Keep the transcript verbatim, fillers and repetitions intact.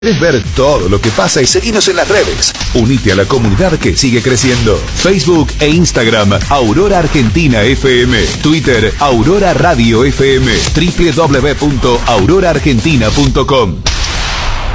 ¿Querés ver todo lo que pasa y seguinos en las redes? Unite a la comunidad que sigue creciendo. Facebook e Instagram, Aurora Argentina F M. Twitter, Aurora Radio F M. doble u doble u doble u punto aurora argentina punto com.